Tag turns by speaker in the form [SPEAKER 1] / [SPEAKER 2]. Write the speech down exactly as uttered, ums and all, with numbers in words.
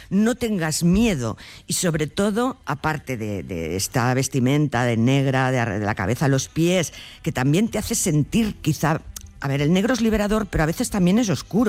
[SPEAKER 1] no tengas miedo. Y sobre todo, aparte de, de esta vestimenta de negra, de, de la cabeza a los pies, que también te hace sentir quizá... A ver, el negro es liberador, pero a veces también es oscuro.